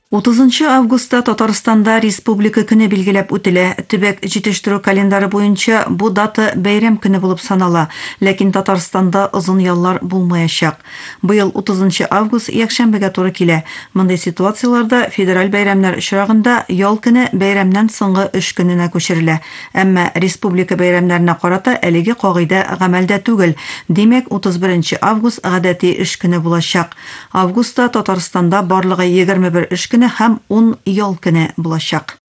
30 августта Татарстанда Республика көне билгеләп үтелә. Төбәк җитештерү календары буенча бу дата бәйрәм көне булып санала, ләкин Татарстанда озын яллар булмаячак. Быел 30 август якшәмбегә туры килә. Мондый ситуацияларда федераль бәйрәмнәр очрагында ял көне бәйрәмнән соңгы эш көненә күчерелә. Әмма республика бәйрәмнәренә карата әлеге кагыйдә гамәлдә түгел. Димәк, 31 август гадәти эш көне булачак. Августта Татарстанда барлыгы 21 эш көне һәм 10 ял көне булачак.